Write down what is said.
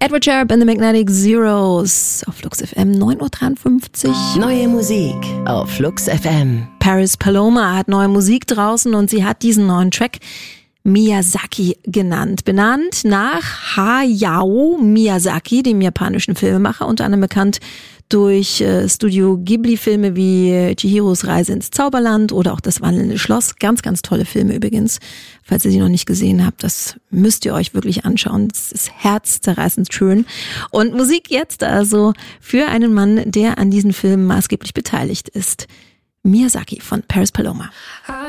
Edward Sharpe and the Magnetic Zeros auf Flux FM 9.53 Uhr. Neue Musik auf Flux FM. Paris Paloma hat neue Musik draußen und sie hat diesen neuen Track Miyazaki genannt. Benannt nach Hayao Miyazaki, dem japanischen Filmemacher, unter anderem bekannt durch Studio Ghibli-Filme wie Chihiros Reise ins Zauberland oder auch Das wandelnde Schloss. Ganz, ganz tolle Filme übrigens. Falls ihr sie noch nicht gesehen habt, das müsst ihr euch wirklich anschauen. Es ist herzzerreißend schön. Und Musik jetzt also für einen Mann, der an diesen Filmen maßgeblich beteiligt ist. Miyazaki von Paris Paloma.